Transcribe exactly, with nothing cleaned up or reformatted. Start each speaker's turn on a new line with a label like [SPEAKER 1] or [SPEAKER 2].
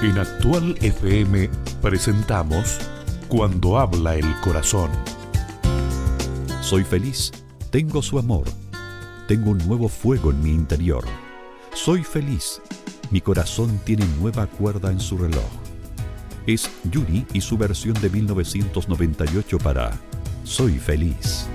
[SPEAKER 1] En Actual F M presentamos Cuando habla el corazón.
[SPEAKER 2] Soy feliz, tengo su amor, tengo un nuevo fuego en mi interior. Soy feliz, mi corazón tiene nueva cuerda en su reloj. Es Yuri y su versión de mil novecientos noventa y ocho para Soy feliz.